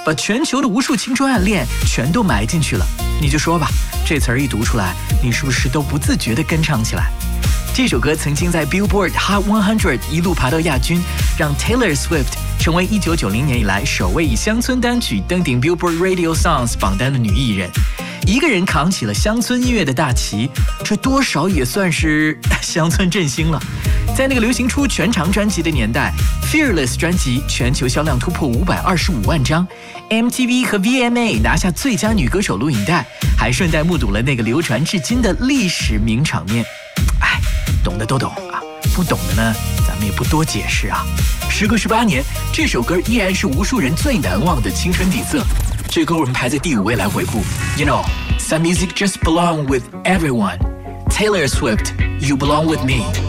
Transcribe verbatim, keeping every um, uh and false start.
把全球的无数青春暗恋全都埋进去了。你就说吧，这词儿一读出来，你是不是都不自觉地跟唱起来？这首歌曾经在 Billboard Hot 百一路爬到亚军，让 Taylor Swift 成为一九九零年以来首位以乡村单曲登顶 Billboard Radio Songs 榜单的女艺人。一个人扛起了乡村音乐的大旗，这多少也算是乡村振兴了。在那个流行出全长专辑的年代， Fearless 专辑全球销量突破五百二十五万张， M T V 和 V M A 拿下最佳女歌手录影带，还顺带目睹了那个流传至今的历史名场面。哎，懂的都懂啊，不懂的呢，咱们也不多解释啊。时隔十八年，这首歌依然是无数人最难忘的青春底色。这歌我们排在第五位来回顾。You know, some music just belong with everyone. Taylor Swift, You Belong With Me.